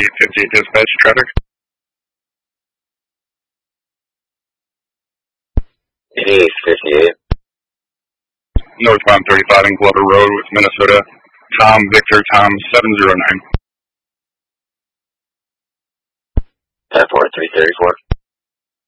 5858 dispatch traffic. Hey, 58. Northbound 35 in Glover Road with Minnesota. Tom Victor Tom 709. 10-4, 334.